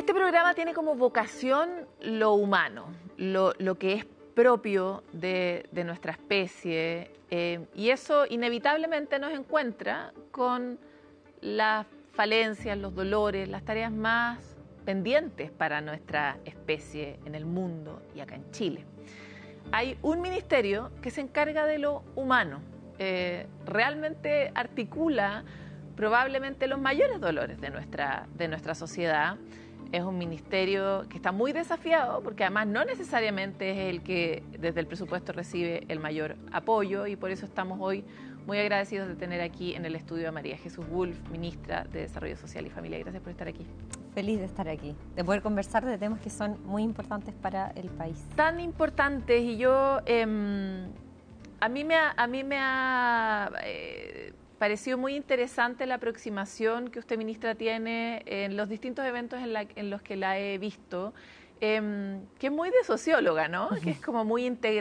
Este programa tiene como vocación lo humano, lo que es propio de nuestra especie, y eso inevitablemente nos encuentra con las falencias, los dolores, las tareas más pendientes para nuestra especie en el mundo y acá en Chile. Hay un ministerio que se encarga de lo humano, realmente articula probablemente los mayores dolores de nuestra sociedad. Es un ministerio que está muy desafiado porque además no necesariamente es el que desde el presupuesto recibe el mayor apoyo, y por eso estamos hoy muy agradecidos de tener aquí en el estudio a María Jesús Wolf, ministra de Desarrollo Social y Familia. Gracias por estar aquí. Feliz de estar aquí, de poder conversar de temas que son muy importantes para el país. Tan importantes, y yo, a mí me ha parecido muy interesante la aproximación que usted, ministra, tiene en los distintos eventos en los que la he visto, que es muy de socióloga, ¿no? Que es como muy integral.